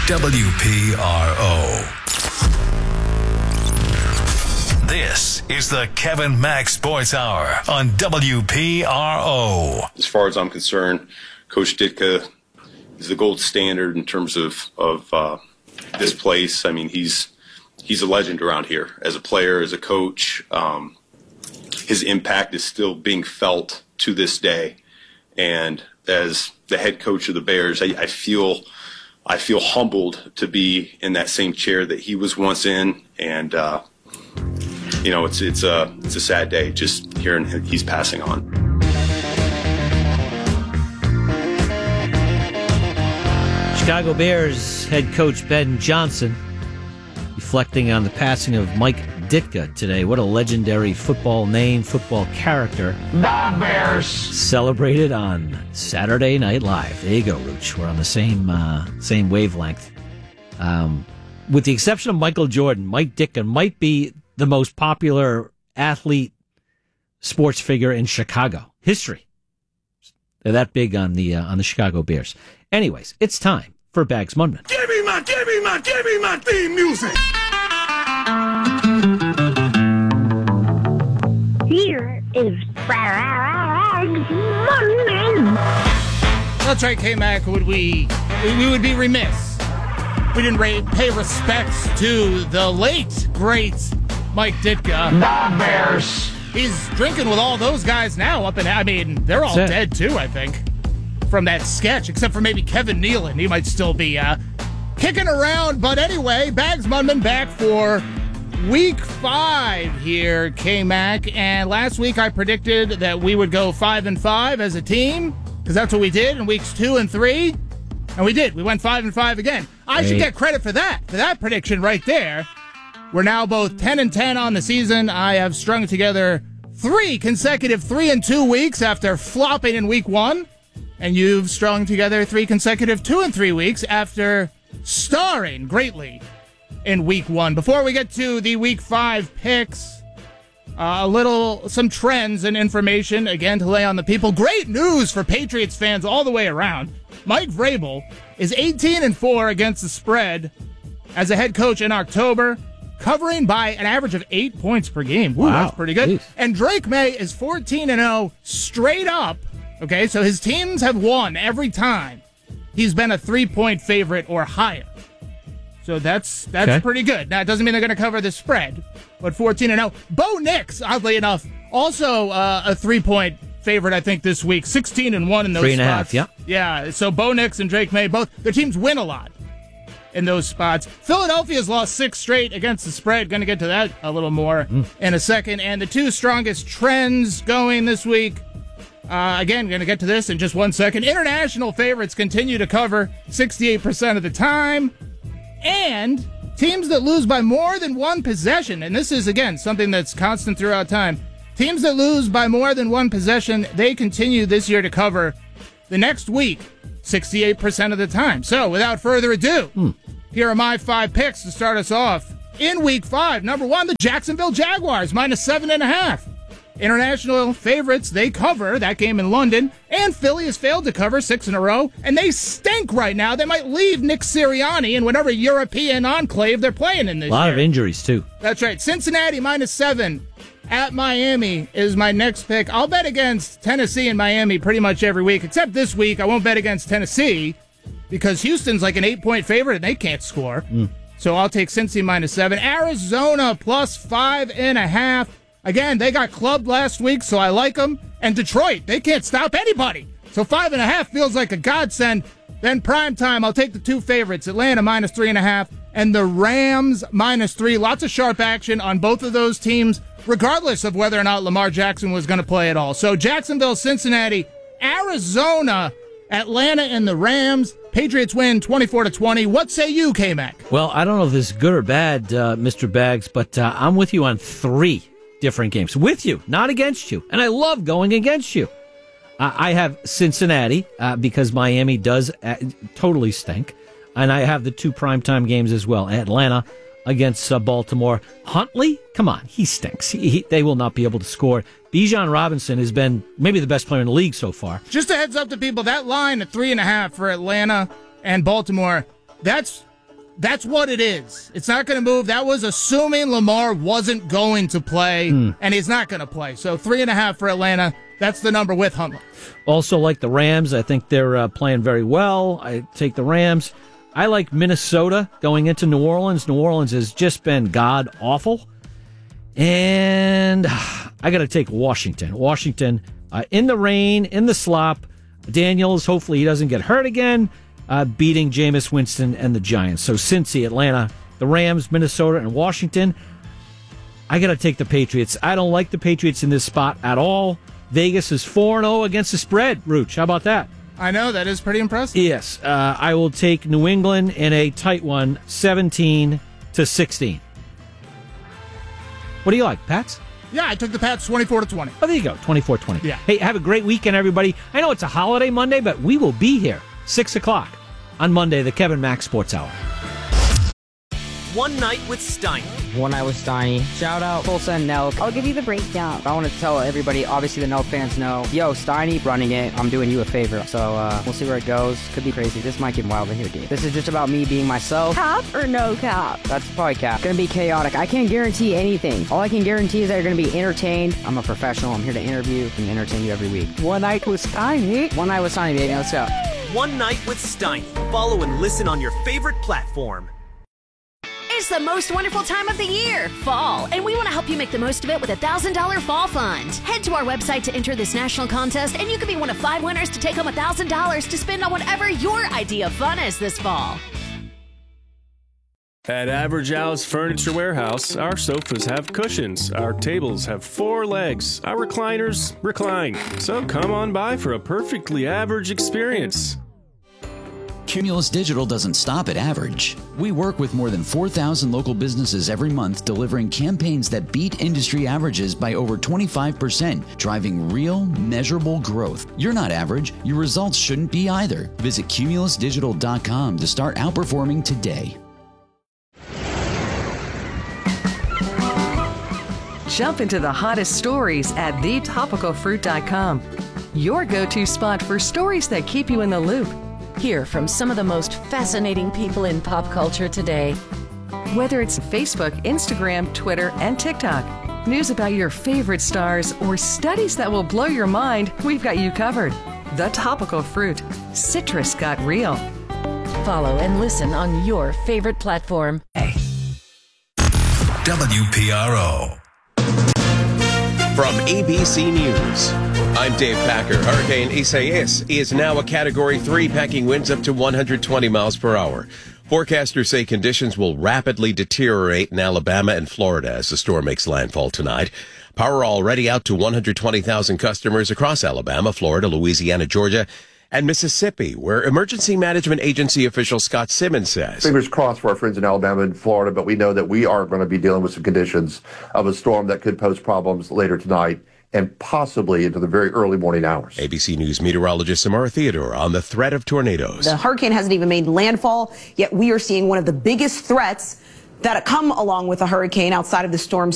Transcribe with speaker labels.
Speaker 1: WPRO. This is the Kevin Mack Sports Hour on WPRO.
Speaker 2: As far as I'm concerned, Coach Ditka is the gold standard in terms of this place. I mean, he's a legend around here as a player, as a coach. His impact is still being felt to this day. And as the head coach of the Bears, I feel humbled to be in that same chair that he was once in. And it's a sad day just hearing he's passing on.
Speaker 3: Chicago Bears head coach Ben Johnson reflecting on the passing of Mike Ditka today. What a legendary football name, football character.
Speaker 4: The Bears!
Speaker 3: Celebrated on Saturday Night Live. There you go, Rooch. We're on the same wavelength. With the exception of Michael Jordan, Mike Ditka might be the most popular athlete, sports figure in Chicago history. They're that big on the Chicago Bears. Anyways, it's time for Bags Mundman.
Speaker 4: Give me my theme music.
Speaker 5: Here is Bags Mundman.
Speaker 6: That's right, K-Mac. We would be remiss. We didn't pay respects to the late, great Mike Ditka.
Speaker 4: The Bears.
Speaker 6: He's drinking with all those guys now they're all dead too, I think, from that sketch, except for maybe Kevin Nealon. He might still be kicking around. But anyway, Bags Mundman back for Week 5 here, K-Mac. And last week I predicted that we would go 5-5 as a team, because that's what we did in weeks 2 and 3. And we did. We went 5-5 again. I should get credit for that prediction right there. We're now both 10-10 on the season. I have strung together 3 consecutive 3-2 weeks after flopping in week 1. And you've strung together 3 consecutive 2-3 weeks after starring greatly in week 1. Before we get to the week 5 picks, some trends and information, again, to lay on the people. Great news for Patriots fans all the way around. Mike Vrabel is 18-4 against the spread as a head coach in October, covering by an average of 8 points per game. Ooh, wow, that's pretty good. Jeez. And Drake May is 14-0 straight up. Okay, so his teams have won every time he's been a 3-point favorite or higher. So that's pretty good. Now, it doesn't mean they're going to cover the spread, but 14-0. Bo Nix, oddly enough, also a 3-point favorite, I think, this week. 16-1 in those
Speaker 3: 3.5,
Speaker 6: spots.
Speaker 3: yeah.
Speaker 6: Yeah, so Bo Nix and Drake May, both their teams win a lot in those spots. Philadelphia's lost 6 straight against the spread. Going to get to that a little more in a second. And the 2 strongest trends going this week, again, going to get to this in just 1 second. International favorites continue to cover 68% of the time. And teams that lose by more than 1 possession, and this is, again, something that's constant throughout time. Teams that lose by more than 1 possession, they continue this year to cover the next week 68% of the time. So, without further ado, here are my 5 picks to start us off. In Week 5, number 1, the Jacksonville Jaguars, minus 7.5. International favorites, they cover that game in London, and Philly has failed to cover 6 in a row, and they stink right now. They might leave Nick Sirianni in whatever European enclave they're playing in this year.
Speaker 3: A lot of injuries, too.
Speaker 6: That's right. Cincinnati, minus 7 at Miami is my next pick. I'll bet against Tennessee and Miami pretty much every week, except this week I won't bet against Tennessee because Houston's like an 8-point favorite and they can't score. So I'll take Cincy minus 7. Arizona plus 5.5. Again, they got clubbed last week, so I like them. And Detroit, they can't stop anybody. So 5.5 feels like a godsend. Then primetime, I'll take the 2 favorites, Atlanta minus 3.5 and the Rams minus 3. Lots of sharp action on both of those teams, regardless of whether or not Lamar Jackson was going to play at all. So Jacksonville, Cincinnati, Arizona, Atlanta, and the Rams. Patriots win 24-20. What say you, K-Mac?
Speaker 3: Well, I don't know if this is good or bad, Mr. Bags, but I'm with you on 3 different games. With you, not against you. And I love going against you. I have Cincinnati because Miami does totally stink. And I have the 2 primetime games as well. Atlanta against Baltimore. Huntley, come on, he stinks. They will not be able to score. Bijan Robinson has been maybe the best player in the league so far.
Speaker 6: Just a heads up to people, that line at 3.5 for Atlanta and Baltimore, that's That's what it is. It's not going to move. That was assuming Lamar wasn't going to play, and he's not going to play. So 3.5 for Atlanta. That's the number with Huntley.
Speaker 3: Also like the Rams. I think they're playing very well. I take the Rams. I like Minnesota going into New Orleans. New Orleans has just been god-awful. And I got to take Washington. Washington in the rain, in the slop. Daniels, hopefully he doesn't get hurt again. Beating Jameis Winston and the Giants. So Cincy, Atlanta, the Rams, Minnesota, and Washington. I got to take the Patriots. I don't like the Patriots in this spot at all. Vegas is 4-0 against the spread. Rooch, how about that?
Speaker 6: I know, that is pretty impressive.
Speaker 3: Yes, I will take New England in a tight one, 17-16. What do you like, Pats?
Speaker 6: Yeah, I took the Pats 24-20.
Speaker 3: Oh, there you go, 24-20.
Speaker 6: Yeah.
Speaker 3: Hey, have a great weekend, everybody. I know it's a holiday Monday, but we will be here 6 o'clock on Monday, the Kevin Mack Sports Hour.
Speaker 7: One Night with Steiny.
Speaker 8: One Night with Steiny. Shout out Tulsa and Nelk.
Speaker 5: I'll give you the breakdown.
Speaker 8: I want to tell everybody, obviously the Nelk fans know, yo, Steiny running it, I'm doing you a favor. So we'll see where it goes. Could be crazy. This might get wild in here, dude. This is just about me being myself.
Speaker 5: Cap or no cap?
Speaker 8: That's probably cap. Gonna be chaotic. I can't guarantee anything. All I can guarantee is that you're gonna be entertained. I'm a professional. I'm here to interview and entertain you every week.
Speaker 5: One Night with Steiny.
Speaker 8: One Night with Steiny, baby. Let's go.
Speaker 7: One Night with Steiny. Follow and listen on your favorite platform.
Speaker 9: It's the most wonderful time of the year, fall, and we want to help you make the most of it with a $1,000 fall fund. Head to our website to enter this national contest, and you could be one of 5 winners to take home $1,000 to spend on whatever your idea of fun is this fall.
Speaker 10: At Average Al's Furniture Warehouse, our sofas have cushions, our tables have 4 legs, our recliners recline. So come on by for a perfectly average experience.
Speaker 11: Cumulus Digital doesn't stop at average. We work with more than 4,000 local businesses every month, delivering campaigns that beat industry averages by over 25%, driving real, measurable growth. You're not average. Your results shouldn't be either. Visit cumulusdigital.com to start outperforming today.
Speaker 12: Jump into the hottest stories at thetopicalfruit.com. Your go-to spot for stories that keep you in the loop.
Speaker 13: Hear from some of the most fascinating people in pop culture today.
Speaker 12: Whether it's Facebook, Instagram, Twitter, and TikTok, news about your favorite stars, or studies that will blow your mind, we've got you covered. The Topical Fruit. Citrus got real.
Speaker 13: Follow and listen on your favorite platform.
Speaker 1: WPRO.
Speaker 14: From ABC News, I'm Dave Packer. Hurricane Isaias is now a Category 3, packing winds up to 120 miles per hour. Forecasters say conditions will rapidly deteriorate in Alabama and Florida as the storm makes landfall tonight. Power already out to 120,000 customers across Alabama, Florida, Louisiana, Georgia, and Mississippi, where Emergency Management Agency official Scott Simmons says.
Speaker 15: Fingers crossed for our friends in Alabama and Florida, but we know that we are going to be dealing with some conditions of a storm that could pose problems later tonight and possibly into the very early morning hours.
Speaker 14: ABC News meteorologist Samara Theodore on the threat of tornadoes.
Speaker 16: The hurricane hasn't even made landfall, yet we are seeing one of the biggest threats that come along with a hurricane outside of the storm